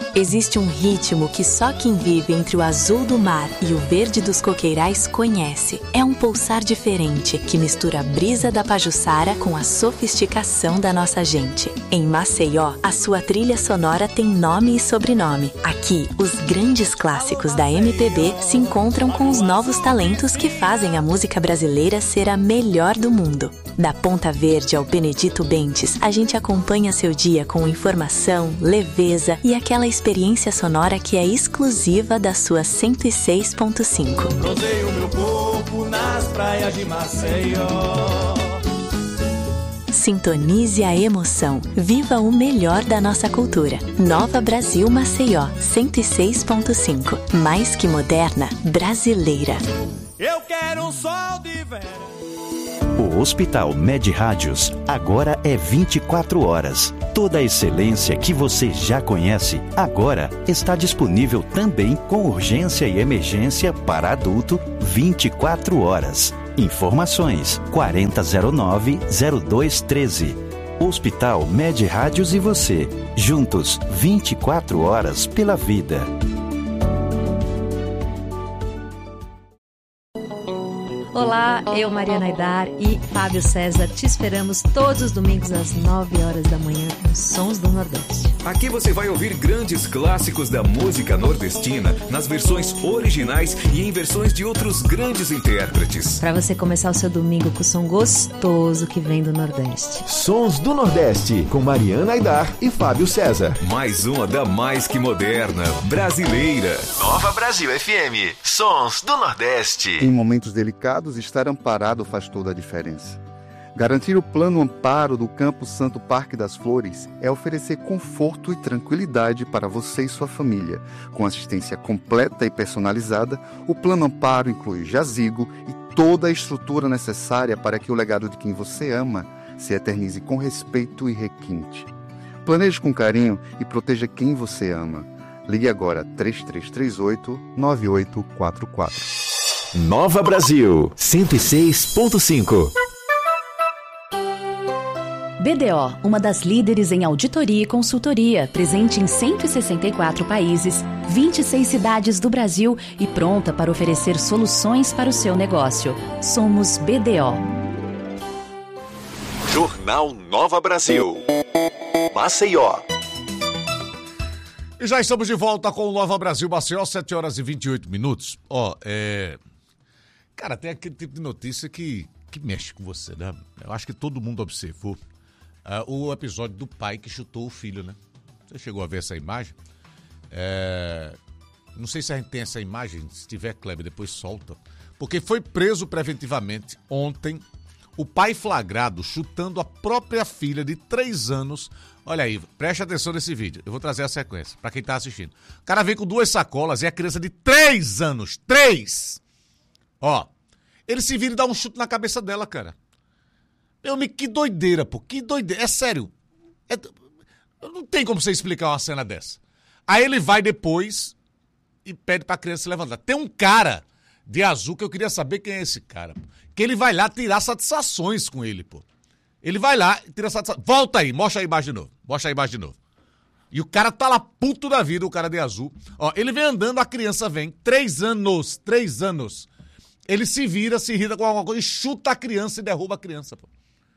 Existe um ritmo que só quem vive entre o azul do mar e o verde dos coqueirais conhece. É um pulsar diferente que mistura a brisa da Pajuçara com a sofisticação da nossa gente. Em Maceió, a sua trilha sonora tem nome e sobrenome. Aqui, os grandes clássicos da MPB se encontram com os novos talentos que fazem a música brasileira ser a melhor do mundo. Da Ponta Verde ao Benedito Bentes, a gente acompanha seu dia com informação, leveza e aquela experiência sonora que é exclusiva da sua 106.5. Rodeio meu corpo nas praias de Maceió. Sintonize a emoção. Viva o melhor da nossa cultura. Nova Brasil Maceió, 106.5. Mais que moderna, brasileira. Eu quero um sol de verão. O Hospital Med Rádios agora é 24 horas. Toda a excelência que você já conhece, agora está disponível também com urgência e emergência para adulto 24 horas. Informações 4009-0213. Hospital Med Rádios e você, juntos 24 horas pela vida. Olá, eu, Mariana Aidar e Fábio César te esperamos todos os domingos às 9 horas da manhã nos Sons do Nordeste. Aqui você vai ouvir grandes clássicos da música nordestina nas versões originais e em versões de outros grandes intérpretes. Para você começar o seu domingo com o som gostoso que vem do Nordeste. Sons do Nordeste, com Mariana Aidar e Fábio César. Mais uma da mais que moderna, brasileira. Nova Brasil FM, Sons do Nordeste. Em momentos delicados, estar amparado faz toda a diferença. Garantir o plano amparo do Campo Santo Parque das Flores é oferecer conforto e tranquilidade para você e sua família. Com assistência completa e personalizada, o plano amparo inclui jazigo e toda a estrutura necessária para que o legado de quem você ama se eternize com respeito e requinte. Planeje com carinho e proteja quem você ama. Ligue agora 3338-9844. Nova Brasil 106.5. BDO, uma das líderes em auditoria e consultoria, presente em 164 países, 26 cidades do Brasil e pronta para oferecer soluções para o seu negócio. Somos BDO. Jornal Nova Brasil. Maceió. E já estamos de volta com o Nova Brasil Maceió, 7 horas e 28 minutos. Cara, tem aquele tipo de notícia que mexe com você, né? Eu acho que todo mundo observou o episódio do pai que chutou o filho, né? Você chegou a ver essa imagem? Não sei se a gente tem essa imagem, se tiver, Kleber, depois solta. Porque foi preso preventivamente ontem o pai flagrado chutando a própria filha de 3 anos. Olha aí, preste atenção nesse vídeo. Eu vou trazer a sequência para quem tá assistindo. O cara vem com 2 sacolas e a criança de 3 anos. 3! Ele se vira e dá um chute na cabeça dela, cara. Meu amigo, que doideira, pô. Que doideira. É sério. Não tem como você explicar uma cena dessa. Aí ele vai depois e pede pra criança se levantar. Tem um cara de azul que eu queria saber quem é esse cara, pô. Que ele vai lá tirar satisfações com ele, pô. Ele vai lá e tira satisfações. Volta aí, mostra a imagem de novo. Mostra a imagem de novo. E o cara tá lá puto da vida, o cara de azul. Ele vem andando, a criança vem. 3 anos. 3 anos. Ele se vira, se irrita com alguma coisa e chuta a criança e derruba a criança, pô.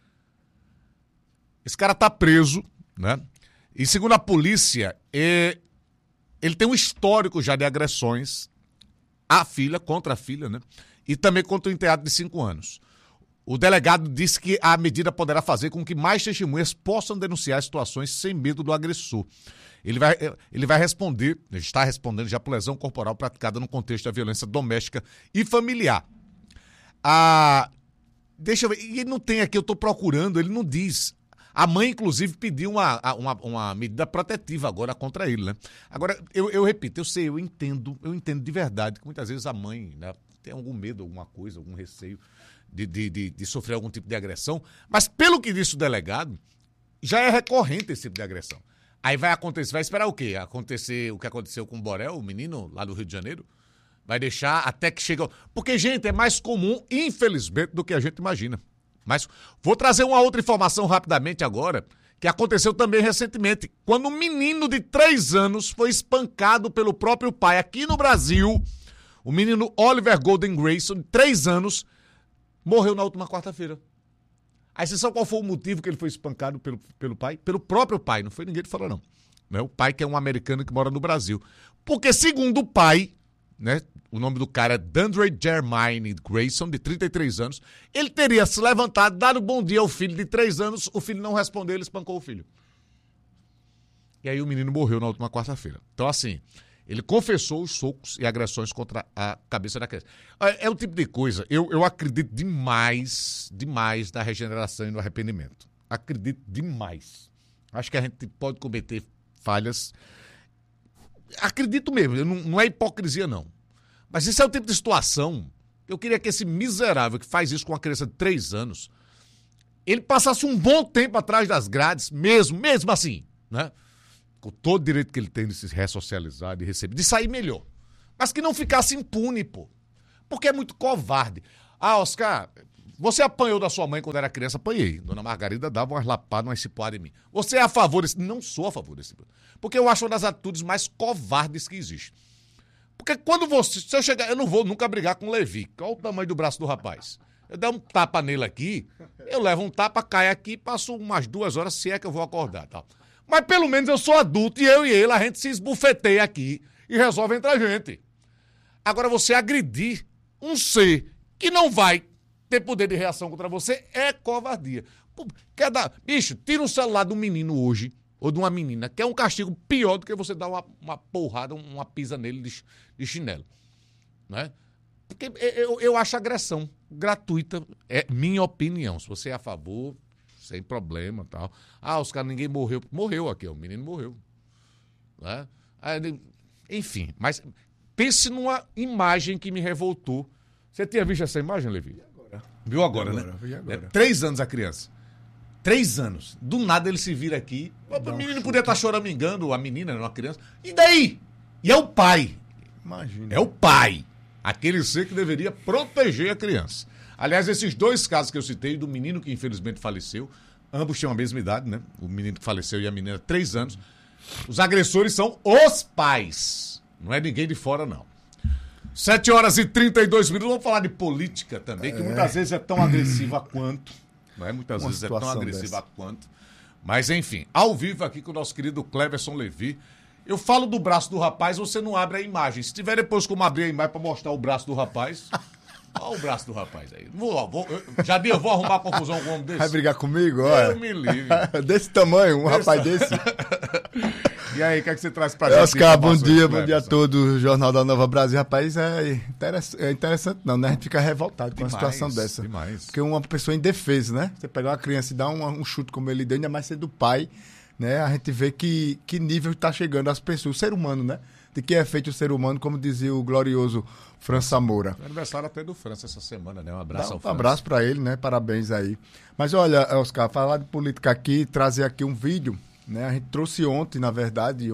Esse cara tá preso, né? E segundo a polícia, ele tem um histórico já de agressões contra a filha, né? E também contra o enteado de 5 anos. O delegado disse que a medida poderá fazer com que mais testemunhas possam denunciar situações sem medo do agressor. Ele vai responder, está respondendo já por lesão corporal praticada no contexto da violência doméstica e familiar. Deixa eu ver, ele não tem aqui, eu estou procurando, ele não diz. A mãe, inclusive, pediu uma medida protetiva agora contra ele, né? Agora, eu repito, eu entendo de verdade que muitas vezes a mãe, né, tem algum medo, alguma coisa, algum receio de sofrer algum tipo de agressão, mas pelo que disse o delegado, já é recorrente esse tipo de agressão. Aí vai esperar o quê? Acontecer o que aconteceu com o Borel, o menino lá do Rio de Janeiro? Vai deixar até que chegue... Porque, gente, é mais comum, infelizmente, do que a gente imagina. Mas vou trazer uma outra informação rapidamente agora, que aconteceu também recentemente, quando um menino de 3 anos foi espancado pelo próprio pai aqui no Brasil. O menino Oliver Golden Grayson, de 3 anos, morreu na última quarta-feira. Aí você sabe qual foi o motivo que ele foi espancado pelo pai? Pelo próprio pai, não foi ninguém de fora não. O pai que é um americano que mora no Brasil. Porque segundo o pai, né, o nome do cara é Dandre Jermaine Grayson, de 33 anos, ele teria se levantado, dado bom dia ao filho de 3 anos, o filho não respondeu, ele espancou o filho. E aí o menino morreu na última quarta-feira. Então assim, ele confessou os socos e agressões contra a cabeça da criança. É o tipo de coisa, eu acredito demais na regeneração e no arrependimento. Acredito demais. Acho que a gente pode cometer falhas. Acredito mesmo, não é hipocrisia não. Mas isso é o tipo de situação, eu queria que esse miserável que faz isso com uma criança de 3 anos, ele passasse um bom tempo atrás das grades, mesmo assim, né? Com todo o direito que ele tem de se ressocializar, de receber, de sair melhor. Mas que não ficasse impune, pô. Porque é muito covarde. Ah, Oscar, você apanhou da sua mãe quando era criança? Apanhei. Dona Margarida dava umas lapadas, umas cipoadas em mim. Você é a favor desse? Não sou a favor desse. Porque eu acho uma das atitudes mais covardes que existe. Porque quando se eu chegar, eu não vou nunca brigar com o Levi. Qual o tamanho do braço do rapaz? Eu der um tapa nele aqui, eu levo um tapa, cai aqui, passo umas 2 horas, se é que eu vou acordar, tá? Mas pelo menos eu sou adulto e eu e ele, a gente se esbufeteia aqui e resolve entre a gente. Agora você agredir um ser que não vai ter poder de reação contra você é covardia. Bicho, tira um celular de um menino hoje, ou de uma menina, que é um castigo pior do que você dar uma porrada, uma pisa nele de chinelo. Né? Porque eu acho agressão gratuita, é minha opinião. Se você é a favor, sem problema, tal. Ah, os caras, ninguém morreu. Morreu aqui, o menino morreu. Né? Enfim, mas pense numa imagem que me revoltou. Você tinha visto essa imagem, Levi? Viu agora, né? Vi agora. 3 anos a criança. 3 anos. Do nada ele se vira aqui. O menino podia estar choramingando, a menina, não a criança. E daí? E é o pai. Imagina. É o pai. Aquele ser que deveria proteger a criança. Aliás, esses 2 casos que eu citei, do menino que infelizmente faleceu, ambos tinham a mesma idade, né? O menino que faleceu e a menina, 3 anos. Os agressores são os pais. Não é ninguém de fora, não. 7h32. Vamos falar de política também, que muitas vezes é tão agressiva quanto. Não é? Muitas vezes é tão agressiva quanto. Mas, enfim, ao vivo aqui com o nosso querido Cleverson Levi. Eu falo do braço do rapaz, você não abre a imagem. Se tiver depois como abrir a imagem para mostrar o braço do rapaz... Olha o braço do rapaz aí. Eu vou arrumar confusão com um homem desse. Vai brigar comigo? Olha. Eu me livre. Desse tamanho, rapaz desse. E aí, o que é que você traz pra gente? Oscar, bom dia a todos. Jornal da Nova Brasil. Rapaz, é interessante não, né? A gente fica revoltado com uma situação dessa. Demais. Porque uma pessoa indefesa, né? Você pegar uma criança e dar um chute como ele deu, ainda mais ser do pai, né? A gente vê que nível está chegando as pessoas, o ser humano, né? De que é feito o ser humano, como dizia o glorioso França Moura. É aniversário até do França essa semana, né? Um abraço ao França. Um abraço para ele, né? Parabéns aí. Mas olha, Oscar, falar de política aqui, trazer aqui um vídeo, né? A gente trouxe ontem, na verdade,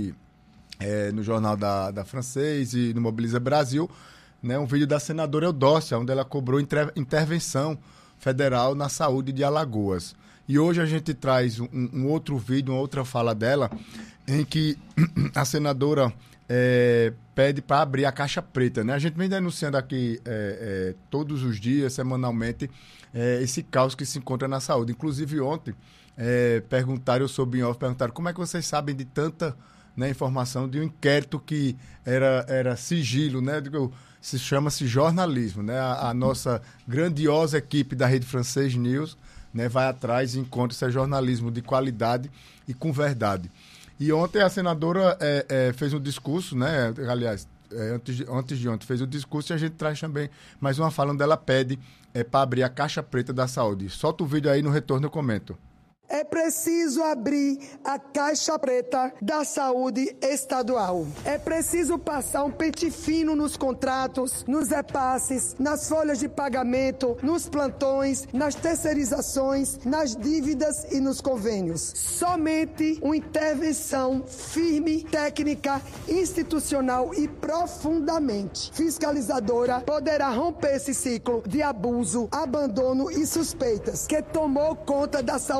no Jornal da Francês e no Mobiliza Brasil, né? Um vídeo da senadora Eudócia, onde ela cobrou intervenção federal na saúde de Alagoas. E hoje a gente traz um outro vídeo, uma outra fala dela, em que a senadora pede para abrir a caixa preta, né? A gente vem denunciando aqui todos os dias, semanalmente, esse caos que se encontra na saúde. Inclusive ontem, perguntaram como é que vocês sabem de tanta, né, informação de um inquérito que era sigilo, né? Chama-se jornalismo, né? A nossa grandiosa equipe da Rede Francês News, né, vai atrás e encontra esse jornalismo de qualidade e com verdade. E ontem a senadora fez um discurso, né? Aliás, antes de ontem fez o discurso, e a gente traz também mais uma fala onde ela pede para abrir a caixa preta da saúde. Solta o vídeo aí, no retorno eu comento. É preciso abrir a caixa preta da saúde estadual. É preciso passar um pente fino nos contratos, nos repasses, nas folhas de pagamento, nos plantões, nas terceirizações, nas dívidas e nos convênios. Somente uma intervenção firme, técnica, institucional e profundamente fiscalizadora poderá romper esse ciclo de abuso, abandono e suspeitas que tomou conta da saúde pública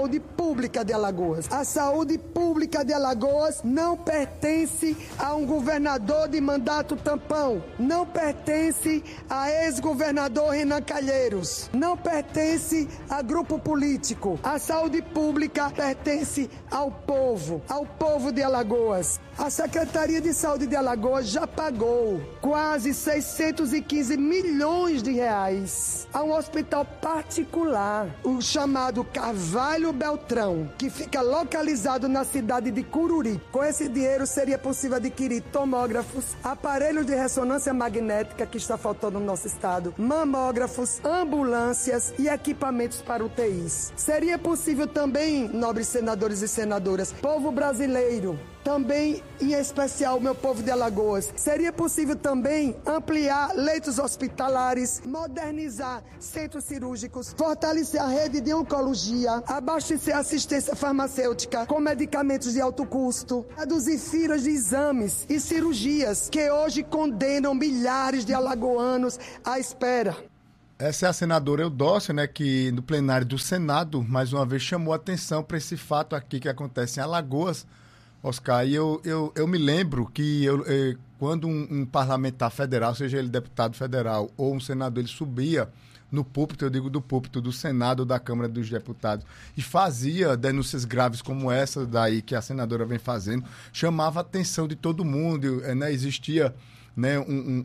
pública de Alagoas. A saúde pública de Alagoas não pertence a um governador de mandato tampão, não pertence a ex-governador Renan Calheiros, não pertence a grupo político. A saúde pública pertence ao povo de Alagoas. A Secretaria de Saúde de Alagoas já pagou quase 615 milhões de reais a um hospital particular, o chamado Carvalho Beltrão, que fica localizado na cidade de Cururi. Com esse dinheiro seria possível adquirir tomógrafos, aparelhos de ressonância magnética que está faltando no nosso estado, mamógrafos, ambulâncias e equipamentos para UTIs. Seria possível também, nobres senadores e senadoras, povo brasileiro, também, em especial, meu povo de Alagoas, seria possível também ampliar leitos hospitalares, modernizar centros cirúrgicos, fortalecer a rede de oncologia, abastecer a assistência farmacêutica com medicamentos de alto custo, reduzir filas de exames e cirurgias que hoje condenam milhares de alagoanos à espera. Essa é a senadora Eudócia, né, que no plenário do Senado, mais uma vez, chamou atenção para esse fato aqui que acontece em Alagoas, Oscar, e eu me lembro que quando um parlamentar federal, seja ele deputado federal ou um senador, ele subia no púlpito, eu digo do púlpito do Senado ou da Câmara dos Deputados, e fazia denúncias graves como essa daí que a senadora vem fazendo, chamava a atenção de todo mundo, né, existia, né,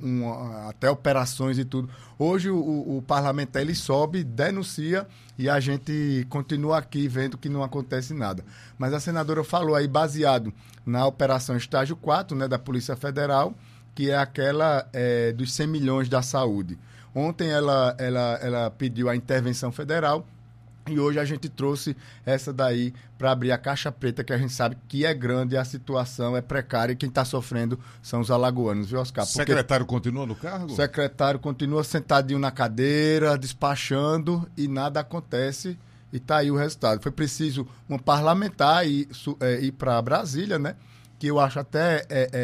até operações e tudo. Hoje o parlamentar ele sobe, denuncia e a gente continua aqui vendo que não acontece nada. Mas a senadora falou aí, baseado na operação Estágio 4, né, da Polícia Federal, que é aquela dos 100 milhões da saúde. Ontem ela pediu a intervenção federal e hoje a gente trouxe essa daí para abrir a caixa preta, que a gente sabe que é grande, a situação é precária e quem está sofrendo são os alagoanos, viu, Oscar? O secretário continua no cargo? O secretário continua sentadinho na cadeira, despachando e nada acontece e está aí o resultado. Foi preciso uma parlamentar ir para Brasília, né? Que eu acho até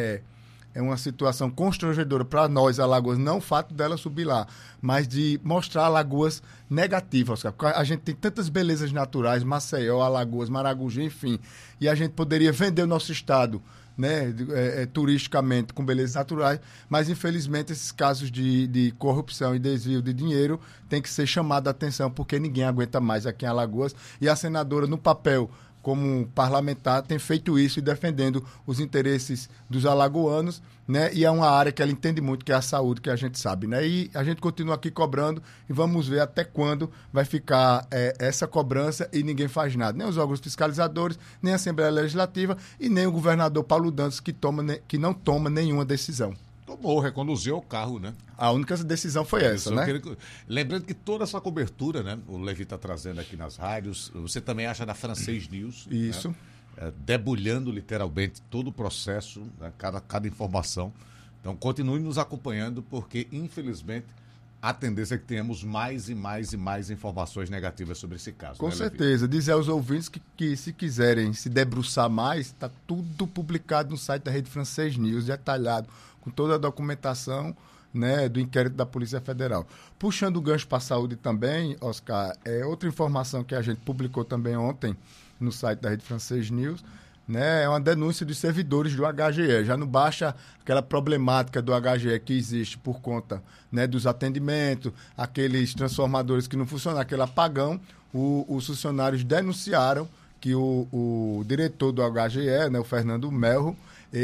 é uma situação constrangedora para nós, Alagoas, não o fato dela subir lá, mas de mostrar Alagoas negativas. A gente tem tantas belezas naturais, Maceió, Alagoas, Maragogi, enfim, e a gente poderia vender o nosso estado, né, turisticamente com belezas naturais, mas infelizmente esses casos de corrupção e desvio de dinheiro tem que ser chamado a atenção, porque ninguém aguenta mais aqui em Alagoas, e a senadora, no papel como parlamentar, tem feito isso e defendendo os interesses dos alagoanos, né? E é uma área que ela entende muito, que é a saúde, que a gente sabe, né? E a gente continua aqui cobrando e vamos ver até quando vai ficar essa cobrança e ninguém faz nada. Nem os órgãos fiscalizadores, nem a Assembleia Legislativa e nem o governador Paulo Dantas, que não toma nenhuma decisão. Tomou, reconduziu o carro, né? A única decisão foi essa, né? Lembrando que toda essa cobertura, né? O Levi está trazendo aqui nas rádios, você também acha na Francês News. Isso. Né? Debulhando literalmente todo o processo, né? cada informação. Então continue nos acompanhando, porque infelizmente a tendência é que tenhamos mais e mais e mais informações negativas sobre esse caso. Com certeza. Dizer aos ouvintes que se quiserem se debruçar mais, está tudo publicado no site da Rede Francês News, detalhado, com toda a documentação, né, do inquérito da Polícia Federal. Puxando o gancho para a saúde também, Oscar, outra informação que a gente publicou também ontem no site da Rede Francês News, né, é uma denúncia dos servidores do HGE. Já não baixa aquela problemática do HGE que existe por conta, né, dos atendimentos, aqueles transformadores que não funcionam, aquele apagão. Os funcionários denunciaram que o diretor do HGE, né, o Fernando Melro,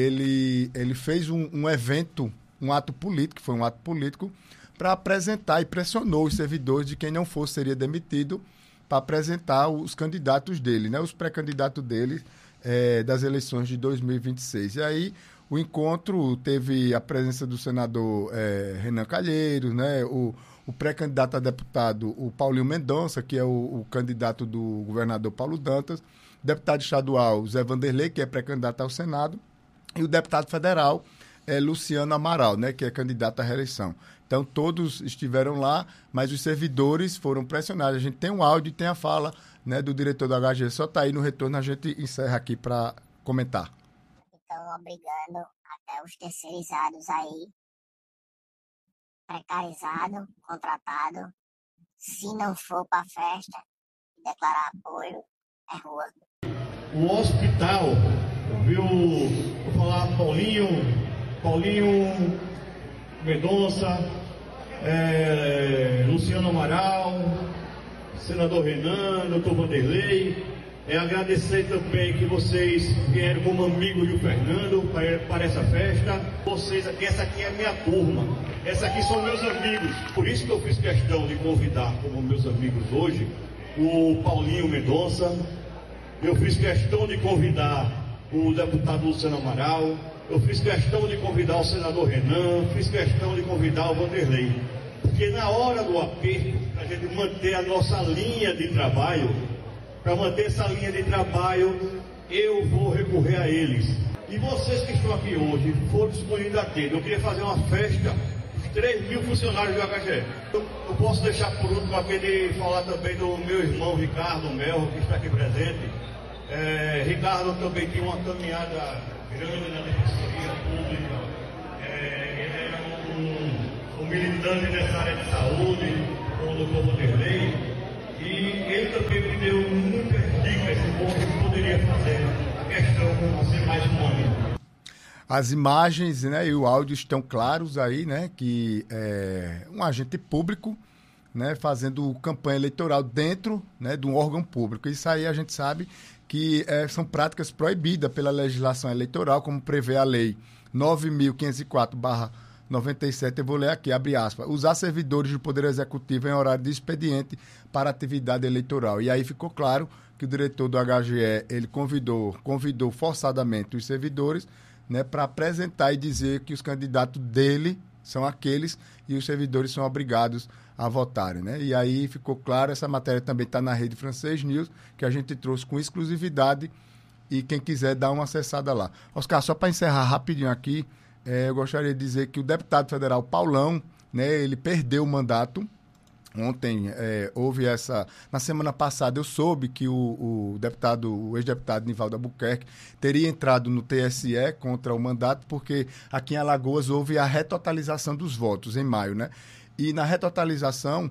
ele fez um evento, um ato político, que foi um ato político, para apresentar e pressionou os servidores de quem não fosse seria demitido para apresentar os candidatos dele, né, os pré-candidatos dele das eleições de 2026. E aí o encontro teve a presença do senador Renan Calheiros, né, o pré-candidato a deputado, o Paulinho Mendonça, que é o candidato do governador Paulo Dantas, deputado estadual Zé Vanderlei, que é pré-candidato ao Senado, e o deputado federal Luciano Amaral, né, que é candidato à reeleição. Então, todos estiveram lá, mas os servidores foram pressionados. A gente tem um áudio e tem a fala, né, do diretor do HGE. Só está aí no retorno, a gente encerra aqui para comentar. Estão obrigando até os terceirizados aí, precarizado, contratado, se não for para a festa, declarar apoio, é rua. O hospital, viu, vou falar Paulinho Mendonça, Luciano Amaral, senador Renan, doutor Vanderlei. Agradecer também que vocês vieram como amigos do Fernando para essa festa. Vocês aqui, essa aqui é a minha turma, essa aqui são meus amigos. Por isso que eu fiz questão de convidar como meus amigos hoje o Paulinho Mendonça. Eu fiz questão de convidar o deputado Luciano Amaral. Eu fiz questão de convidar o senador Renan. Fiz questão de convidar o Vanderlei. Porque na hora do aperto, para a gente manter a nossa linha de trabalho, para manter essa linha de trabalho, eu vou recorrer a eles. E vocês que estão aqui hoje, foram escolhidos a dedo. Eu queria fazer uma festa, 3 mil funcionários do HGE. Eu posso deixar por último aqui de falar também do meu irmão Ricardo Melro, que está aqui presente. Ricardo também tem uma caminhada grande na Defensoria Pública. Ele é um militante nessa área de saúde, com o doutor Vanderlei. E ele também me deu muitas dicas de como eu poderia fazer a questão de ser mais humano. As imagens, né, e o áudio estão claros aí, né, que é um agente público, né, fazendo campanha eleitoral dentro, né, de um órgão público. Isso aí a gente sabe que são práticas proibidas pela legislação eleitoral, como prevê a lei 9.504/97, eu vou ler aqui, abre aspas, usar servidores do Poder Executivo em horário de expediente para atividade eleitoral. E aí ficou claro que o diretor do HGE, ele convidou forçadamente os servidores, né, para apresentar e dizer que os candidatos dele são aqueles e os servidores são obrigados a votarem, né? E aí ficou claro, essa matéria também está na Rede Francês News, que a gente trouxe com exclusividade e quem quiser dá uma acessada lá. Oscar, só para encerrar rapidinho aqui, eu gostaria de dizer que o deputado federal Paulão, né, ele perdeu o mandato. Ontem houve essa... Na semana passada eu soube que o ex-deputado Nivaldo Albuquerque teria entrado no TSE contra o mandato, porque aqui em Alagoas houve a retotalização dos votos em maio, né? E na retotalização,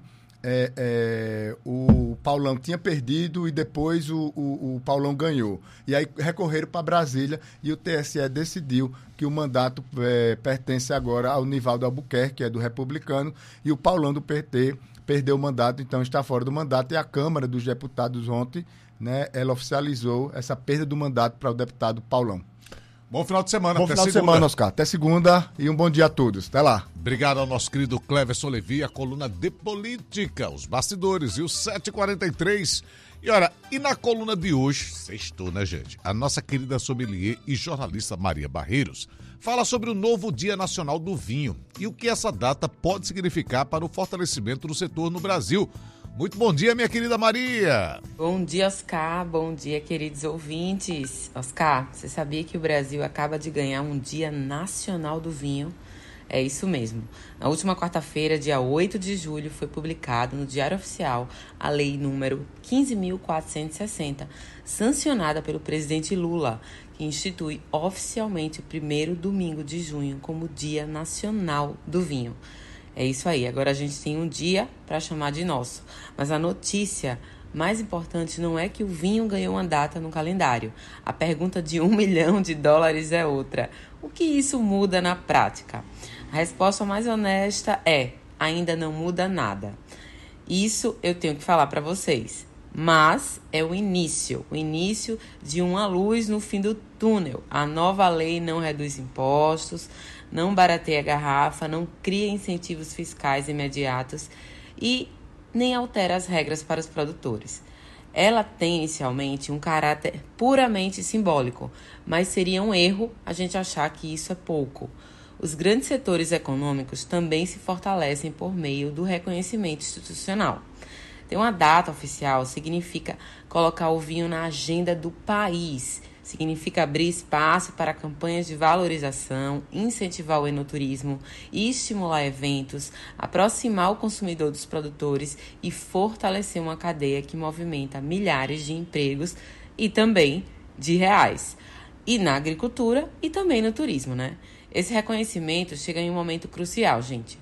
o Paulão tinha perdido e depois o Paulão ganhou. E aí recorreram para Brasília e o TSE decidiu que o mandato pertence agora ao Nivaldo Albuquerque, que é do Republicano, e o Paulão do PT perdeu o mandato, então está fora do mandato. E a Câmara dos Deputados ontem, né, ela oficializou essa perda do mandato para o deputado Paulão. Bom final de semana. Bom final de semana, Oscar. Até segunda e um bom dia a todos. Até lá. Obrigado ao nosso querido Cleverson Levi, a coluna de política, os bastidores e o 743. E olha, e na coluna de hoje, sextou, né, gente? A nossa querida sommelier e jornalista Maria Barreiros fala sobre o novo Dia Nacional do Vinho e o que essa data pode significar para o fortalecimento do setor no Brasil. Muito bom dia, minha querida Maria. Bom dia, Oscar. Bom dia, queridos ouvintes. Oscar, você sabia que o Brasil acaba de ganhar um Dia Nacional do Vinho? É isso mesmo. Na última quarta-feira, dia 8 de julho, foi publicado no Diário Oficial a Lei número 15.460, sancionada pelo presidente Lula, que institui oficialmente o primeiro domingo de junho como Dia Nacional do Vinho. É isso aí, agora a gente tem um dia para chamar de nosso. Mas a notícia mais importante não é que o vinho ganhou uma data no calendário. A pergunta de $1 milhão é outra. O que isso muda na prática? A resposta mais honesta é: ainda não muda nada. Isso eu tenho que falar para vocês. Mas é o início de uma luz no fim do túnel. A nova lei não reduz impostos, não barateia a garrafa, não cria incentivos fiscais imediatos e nem altera as regras para os produtores. Ela tem inicialmente um caráter puramente simbólico, mas seria um erro a gente achar que isso é pouco. Os grandes setores econômicos também se fortalecem por meio do reconhecimento institucional. Ter uma data oficial significa colocar o vinho na agenda do país, significa abrir espaço para campanhas de valorização, incentivar o enoturismo, estimular eventos, aproximar o consumidor dos produtores e fortalecer uma cadeia que movimenta milhares de empregos e também de reais. E na agricultura e também no turismo, né? Esse reconhecimento chega em um momento crucial, gente.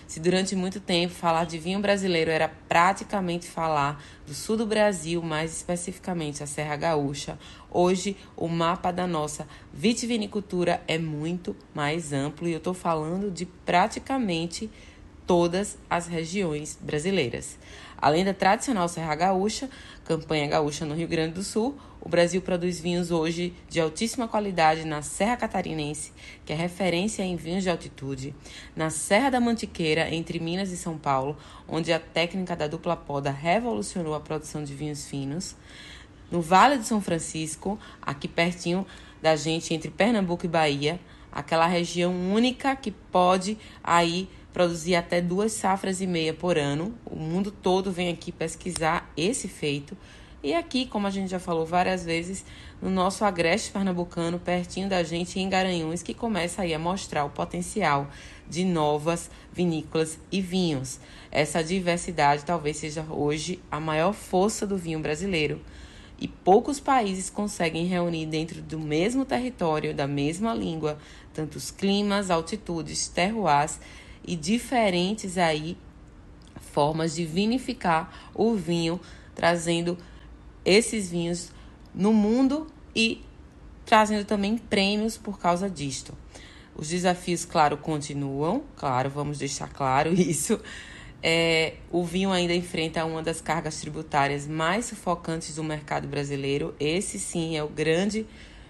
Se durante muito tempo falar de vinho brasileiro era praticamente falar do sul do Brasil, mais especificamente a Serra Gaúcha, hoje o mapa da nossa vitivinicultura é muito mais amplo e eu estou falando de praticamente todas as regiões brasileiras. Além da tradicional Serra Gaúcha, Campanha Gaúcha no Rio Grande do Sul, o Brasil produz vinhos hoje de altíssima qualidade na Serra Catarinense, que é referência em vinhos de altitude, na Serra da Mantiqueira, entre Minas e São Paulo, onde a técnica da dupla poda revolucionou a produção de vinhos finos, no Vale do São Francisco, aqui pertinho da gente, entre Pernambuco e Bahia, aquela região única que pode aí produzir até 2,5 safras por ano. O mundo todo vem aqui pesquisar esse feito. E aqui, como a gente já falou várias vezes, no nosso agreste pernambucano, pertinho da gente, em Garanhuns, que começa aí a mostrar o potencial de novas vinícolas e vinhos. Essa diversidade talvez seja hoje a maior força do vinho brasileiro. E poucos países conseguem reunir dentro do mesmo território, da mesma língua, tantos climas, altitudes, terroirs e diferentes aí formas de vinificar o vinho, trazendo esses vinhos no mundo e trazendo também prêmios por causa disto. Os desafios, claro, continuam, claro, vamos deixar claro isso. O vinho ainda enfrenta uma das cargas tributárias mais sufocantes do mercado brasileiro. Esse sim é o grande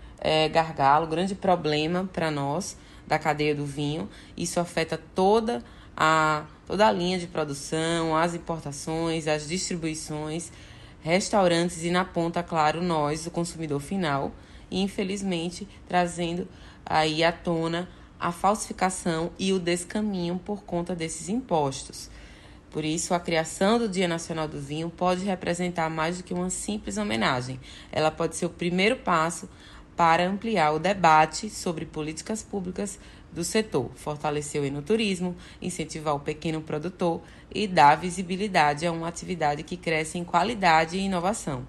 gargalo, o grande problema para nós da cadeia do vinho. Isso afeta toda a linha de produção, as importações, as distribuições, restaurantes e na ponta, claro, nós, o consumidor final, e infelizmente trazendo aí à tona a falsificação e o descaminho por conta desses impostos. Por isso, a criação do Dia Nacional do Vinho pode representar mais do que uma simples homenagem. Ela pode ser o primeiro passo para ampliar o debate sobre políticas públicas do setor, fortalecer o enoturismo, incentivar o pequeno produtor e dar visibilidade a uma atividade que cresce em qualidade e inovação.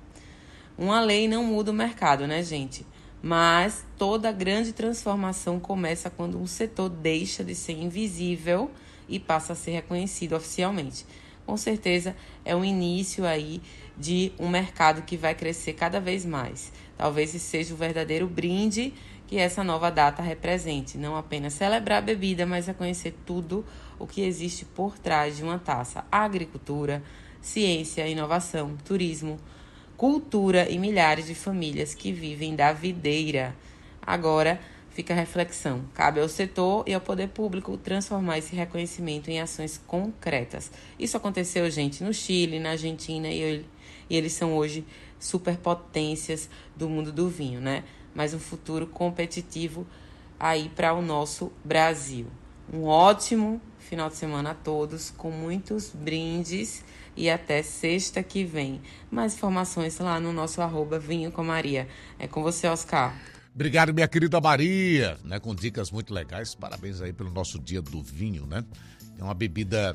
Uma lei não muda o mercado, né, gente? Mas toda grande transformação começa quando um setor deixa de ser invisível e passa a ser reconhecido oficialmente. Com certeza é um início aí de um mercado que vai crescer cada vez mais. Talvez esse seja o verdadeiro brinde que essa nova data represente. Não apenas celebrar a bebida, mas reconhecer tudo o que existe por trás de uma taça. A agricultura, ciência, inovação, turismo, cultura e milhares de famílias que vivem da videira. Agora fica a reflexão. Cabe ao setor e ao poder público transformar esse reconhecimento em ações concretas. Isso aconteceu, gente, no Chile, na Argentina, e eles são hoje superpotências do mundo do vinho, né? Mas um futuro competitivo aí para o nosso Brasil. Um ótimo final de semana a todos, com muitos brindes e até sexta que vem. Mais informações lá no nosso @vinhocomaria. É com você, Oscar. Obrigado, minha querida Maria, né, com dicas muito legais. Parabéns aí pelo nosso dia do vinho, né? É uma bebida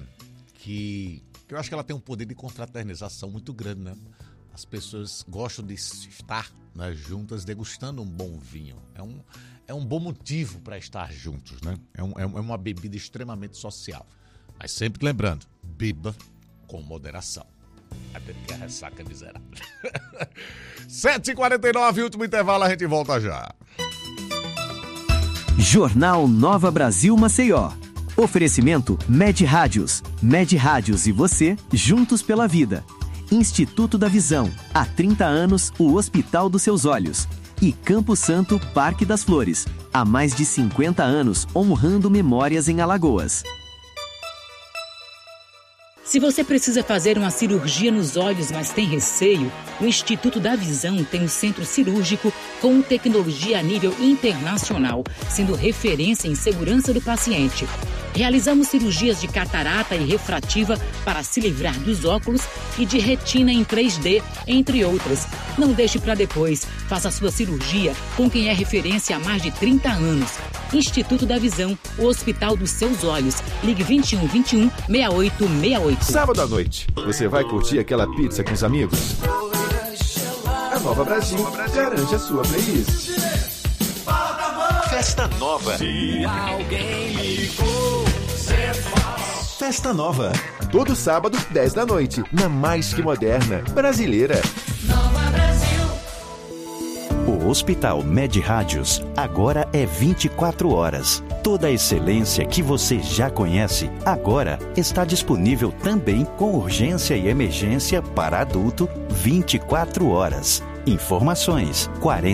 que eu acho que ela tem um poder de confraternização muito grande, né? As pessoas gostam de estar, né, juntas degustando um bom vinho. É um bom motivo para estar juntos, né? É uma bebida extremamente social. Mas sempre lembrando, beba com moderação. Até porque a ressaca é miserável. 7h49, último intervalo, a gente volta já. Jornal Nova Brasil Maceió. Oferecimento Med Rádios. Med Rádios e você, juntos pela vida. Instituto da Visão. Há 30 anos, o Hospital dos Seus Olhos. E Campo Santo, Parque das Flores. Há mais de 50 anos, honrando memórias em Alagoas. Se você precisa fazer uma cirurgia nos olhos, mas tem receio, o Instituto da Visão tem um centro cirúrgico com tecnologia a nível internacional, sendo referência em segurança do paciente. Realizamos cirurgias de catarata e refrativa para se livrar dos óculos e de retina em 3D, entre outras. Não deixe para depois. Faça sua cirurgia com quem é referência há mais de 30 anos. Instituto da Visão, o Hospital dos Seus Olhos. Ligue 21 21 6868. Sábado à noite, você vai curtir aquela pizza com os amigos? A Nova Brasil garante a sua playlist. Festa Nova. Se alguém ligou, cê faz. Festa Nova. Todo sábado, 10 da noite, na mais que moderna, brasileira. Nova Brasil. O Hospital Med Rádios agora é 24 horas. Toda a excelência que você já conhece, agora está disponível também com urgência e emergência para adulto 24 horas. Informações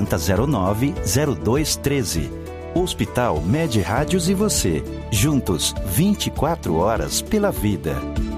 4009-0213. Hospital Med Rádios e você, juntos 24 horas pela vida.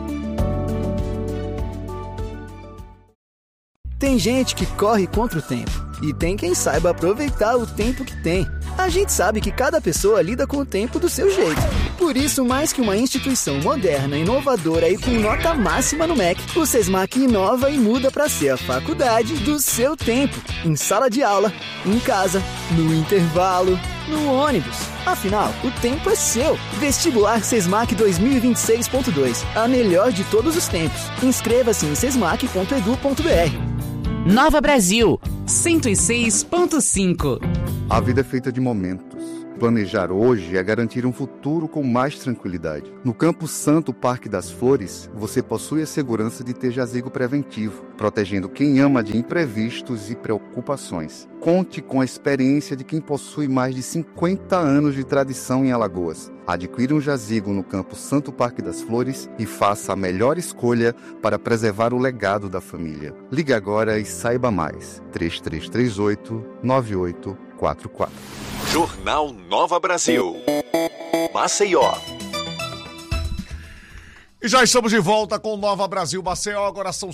Tem gente que corre contra o tempo e tem quem saiba aproveitar o tempo que tem. A gente sabe que cada pessoa lida com o tempo do seu jeito. Por isso, mais que uma instituição moderna, inovadora e com nota máxima no MEC, o SESMAC inova e muda para ser a faculdade do seu tempo. Em sala de aula, em casa, no intervalo, no ônibus. Afinal, o tempo é seu. Vestibular SESMAC 2026.2. A melhor de todos os tempos. Inscreva-se em sesmac.edu.br. Nova Brasil, 106.5. A vida é feita de momentos. Planejar hoje é garantir um futuro com mais tranquilidade. No Campo Santo Parque das Flores, você possui a segurança de ter jazigo preventivo, protegendo quem ama de imprevistos e preocupações. Conte com a experiência de quem possui mais de 50 anos de tradição em Alagoas. Adquira um jazigo no Campo Santo Parque das Flores e faça a melhor escolha para preservar o legado da família. Ligue agora e saiba mais. 3338-9844. Jornal Nova Brasil. Maceió. E já estamos de volta com Nova Brasil Maceió. Agora são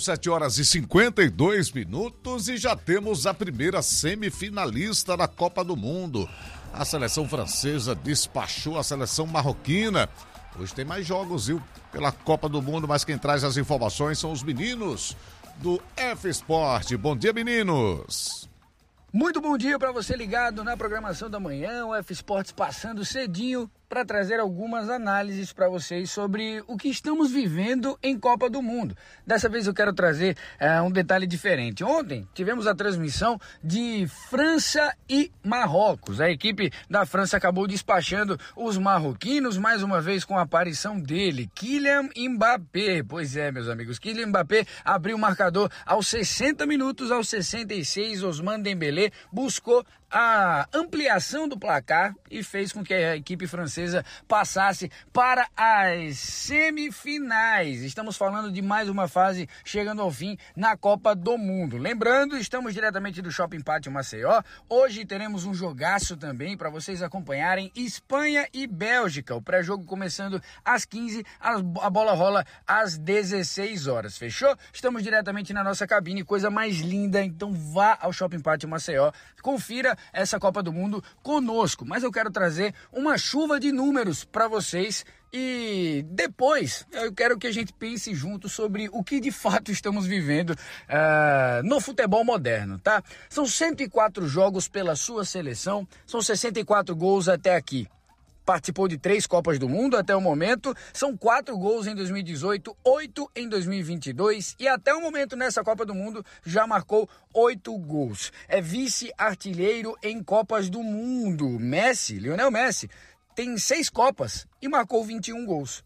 7h52 e já temos a primeira semifinalista da Copa do Mundo. A seleção francesa despachou a seleção marroquina. Hoje tem mais jogos, viu? Pela Copa do Mundo, mas quem traz as informações são os meninos do F-Sport. Bom dia, meninos! Muito bom dia para você ligado na programação da manhã, o F-Sports passando cedinho para trazer algumas análises para vocês sobre o que estamos vivendo em Copa do Mundo. Dessa vez eu quero trazer um detalhe diferente. Ontem tivemos a transmissão de França e Marrocos. A equipe da França acabou despachando os marroquinos, mais uma vez com a aparição dele, Kylian Mbappé. Pois é, meus amigos, Kylian Mbappé abriu o marcador aos 60 minutos, aos 66, Ousmane Dembélé buscou a ampliação do placar e fez com que a equipe francesa passasse para as semifinais. Estamos falando de mais uma fase chegando ao fim na Copa do Mundo. Lembrando, estamos diretamente do Shopping Pátio Maceió. Hoje teremos um jogaço também para vocês acompanharem, Espanha e Bélgica. O pré-jogo começando às 15, a bola rola às 16 horas. Fechou? Estamos diretamente na nossa cabine, coisa mais linda. Então vá ao Shopping Pátio Maceió, confira essa Copa do Mundo conosco, mas eu quero trazer uma chuva de números para vocês e depois eu quero que a gente pense junto sobre o que de fato estamos vivendo no futebol moderno, tá? São 104 jogos pela sua seleção, são 64 gols até aqui. Participou de 3 Copas do Mundo até o momento, são 4 gols em 2018, 8 em 2022 e até o momento nessa Copa do Mundo já marcou 8 gols. É vice-artilheiro em Copas do Mundo. Lionel Messi, tem 6 Copas e marcou 21 gols.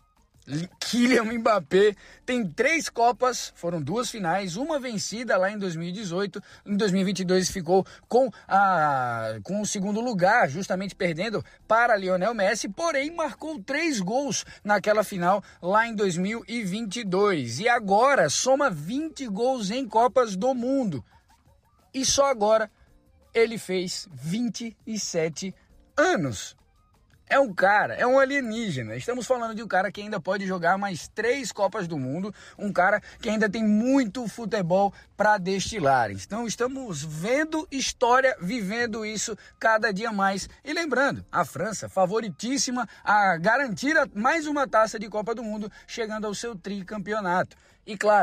Kylian Mbappé tem 3 Copas, foram 2 finais, uma vencida lá em 2018, em 2022 ficou com o segundo lugar, justamente perdendo para Lionel Messi, porém marcou 3 gols naquela final lá em 2022 e agora soma 20 gols em Copas do Mundo e só agora ele fez 27 anos. É um cara, é um alienígena. Estamos falando de um cara que ainda pode jogar mais 3 Copas do Mundo, um cara que ainda tem muito futebol para destilar. Então estamos vendo história, vivendo isso cada dia mais. E lembrando, a França favoritíssima a garantir mais uma taça de Copa do Mundo, chegando ao seu tricampeonato. E claro,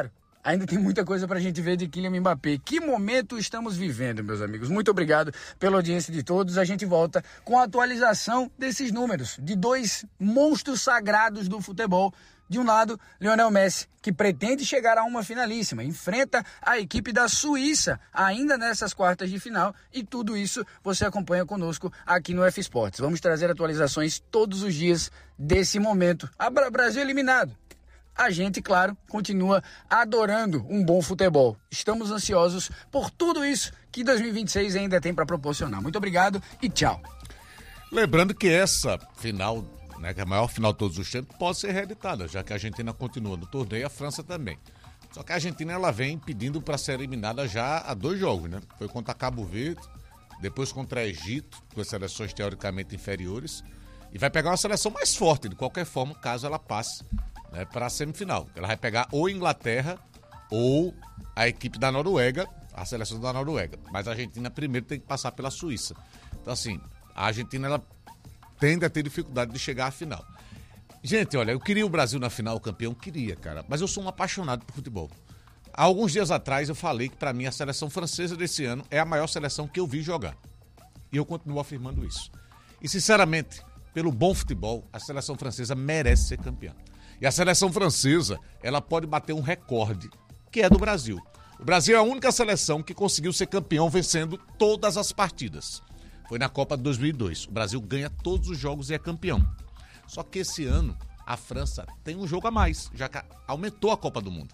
Ainda tem muita coisa pra gente ver de Kylian Mbappé. Que momento estamos vivendo, meus amigos. Muito obrigado pela audiência de todos. A gente volta com a atualização desses números de dois monstros sagrados do futebol. De um lado, Lionel Messi, que pretende chegar a uma finalíssima, enfrenta a equipe da Suíça, ainda nessas quartas de final, e tudo isso você acompanha conosco aqui no F Sports. Vamos trazer atualizações todos os dias desse momento. Brasil eliminado. A gente, claro, continua adorando um bom futebol. Estamos ansiosos por tudo isso que 2026 ainda tem para proporcionar. Muito obrigado e tchau. Lembrando que essa final, né, que é a maior final de todos os tempos, pode ser reeditada, já que a Argentina continua no torneio e a França também. Só que a Argentina ela vem pedindo para ser eliminada já há 2 jogos, né? Foi contra Cabo Verde, depois contra Egito, com as seleções teoricamente inferiores, e vai pegar uma seleção mais forte, de qualquer forma, caso ela passe, né, para a semifinal. Ela vai pegar ou Inglaterra ou a equipe da Noruega, a seleção da Noruega. Mas a Argentina primeiro tem que passar pela Suíça. Então, assim, a Argentina ela tende a ter dificuldade de chegar à final. Gente, olha, eu queria o Brasil na final, campeão, queria, cara. Mas eu sou um apaixonado por futebol. Há alguns dias atrás eu falei que, para mim, a seleção francesa desse ano é a maior seleção que eu vi jogar. E eu continuo afirmando isso. E, sinceramente, pelo bom futebol, a seleção francesa merece ser campeã. E a seleção francesa, ela pode bater um recorde, que é do Brasil. O Brasil é a única seleção que conseguiu ser campeão vencendo todas as partidas. Foi na Copa de 2002. O Brasil ganha todos os jogos e é campeão. Só que esse ano, a França tem um jogo a mais, já que aumentou a Copa do Mundo.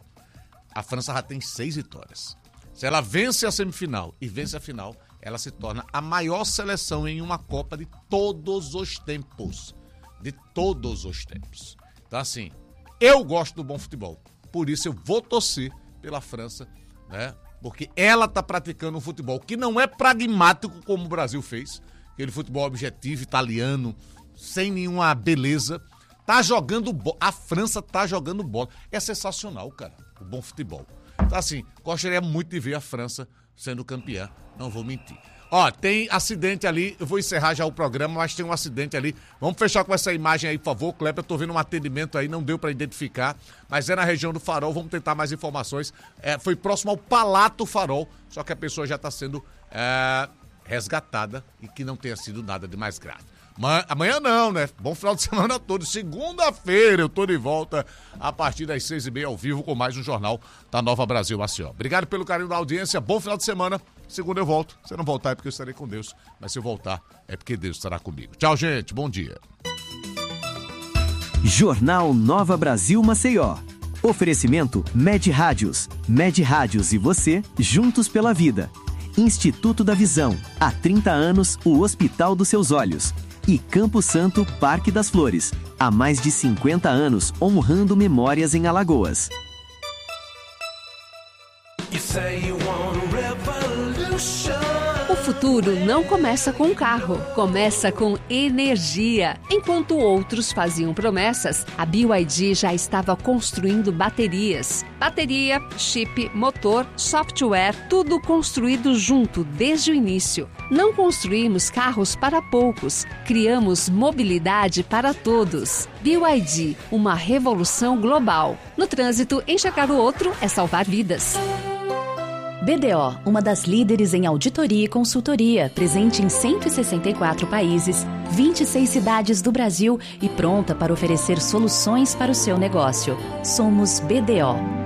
A França já tem 6 vitórias. Se ela vence a semifinal e vence a final, ela se torna a maior seleção em uma Copa de todos os tempos. De todos os tempos. Então, assim, eu gosto do bom futebol. Por isso eu vou torcer pela França, né? Porque ela está praticando um futebol que não é pragmático como o Brasil fez. Aquele futebol objetivo, italiano, sem nenhuma beleza. Tá jogando bola. A França tá jogando bola. É sensacional, cara, o bom futebol. Então, assim, gostaria muito de ver a França sendo campeã. Não vou mentir. Ó, tem acidente ali, eu vou encerrar já o programa, mas tem um acidente ali. Vamos fechar com essa imagem aí, por favor, Kleber. Eu tô vendo um atendimento aí, não deu pra identificar, mas é na região do Farol, vamos tentar mais informações. Foi próximo ao Palato Farol, só que a pessoa já tá sendo resgatada e que não tenha sido nada de mais grave. Amanhã não, né? Bom final de semana todo. Segunda-feira eu tô de volta a partir das 6h30 ao vivo com mais um Jornal da Nova Brasil Maceió. Obrigado pelo carinho da audiência, bom final de semana. Segunda eu volto. Se eu não voltar é porque eu estarei com Deus, mas se eu voltar é porque Deus estará comigo. Tchau, gente. Bom dia. Jornal Nova Brasil Maceió. Oferecimento Med Rádios. Med Rádios e você, juntos pela vida. Instituto da Visão. Há 30 anos, o Hospital dos Seus Olhos. E Campo Santo, Parque das Flores. Há mais de 50 anos, honrando memórias em Alagoas. O futuro não começa com um carro, começa com energia. Enquanto outros faziam promessas, a BYD já estava construindo baterias. Bateria, chip, motor, software, tudo construído junto desde o início. Não construímos carros para poucos, criamos mobilidade para todos. BYD, uma revolução global. No trânsito, enxergar o outro é salvar vidas. BDO, uma das líderes em auditoria e consultoria, presente em 164 países, 26 cidades do Brasil e pronta para oferecer soluções para o seu negócio. Somos BDO.